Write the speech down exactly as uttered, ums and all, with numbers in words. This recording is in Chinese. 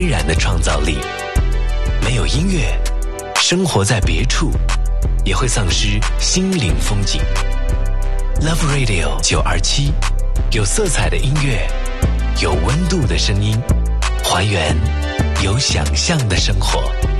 天然的创造力。没有音乐，生活在别处也会丧失心灵风景。 Love Radio 九二七，有色彩的音乐，有温度的声音，还原有想象的生活。